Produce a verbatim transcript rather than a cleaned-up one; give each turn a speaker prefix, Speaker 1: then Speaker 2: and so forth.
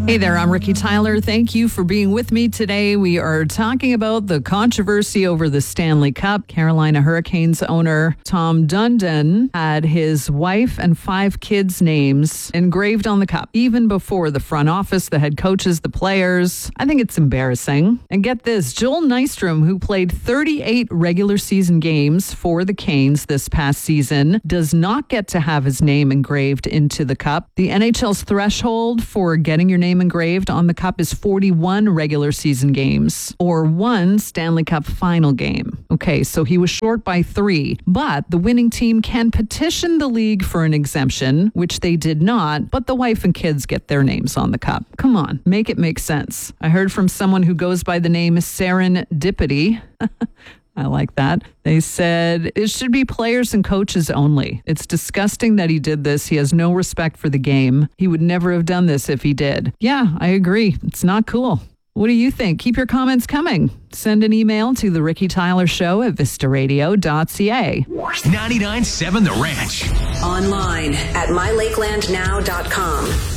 Speaker 1: Hey there, I'm Ricky Tyler. Thank you for being with me today. We are talking about the controversy over the Stanley Cup. Carolina Hurricanes owner Tom Dundon had his wife and five kids' names engraved on the cup, even before the front office, the head coaches, the players. I think it's embarrassing. And get this, Joel Nystrom, who played thirty-eight regular season games for the Canes this past season, does not get to have his name engraved into the cup. The N H L's threshold for getting your name engraved on the cup is forty-one regular season games or one Stanley Cup final game. Okay, so he was short by three, but the winning team can petition the league for an exemption, which they did not, but the wife and kids get their names on the cup. Come on, make it make sense. I heard from someone who goes by the name Serendipity. I like that. They said it should be players and coaches only. It's disgusting that he did this. He has no respect for the game. He would never have done this if he did. Yeah, I agree. It's not cool. What do you think? Keep your comments coming. Send an email to the Ricky Tyler Show at vista radio dot c a.
Speaker 2: ninety-nine point seven The Ranch.
Speaker 3: Online at my lakeland now dot com.